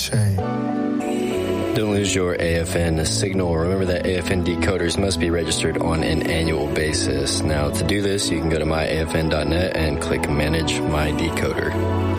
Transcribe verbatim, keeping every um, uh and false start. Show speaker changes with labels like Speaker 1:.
Speaker 1: shame.
Speaker 2: Don't lose your A F N signal. Remember that A F N decoders must be registered on an annual basis. Now, to do this, you can go to my A F N dot net and click Manage My Decoder.